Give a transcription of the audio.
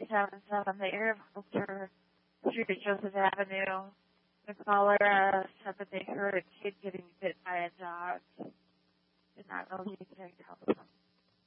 777, the agriculture street at Joseph Avenue. The caller said that they heard a kid getting bit by a dog. Did not know the exact outcome.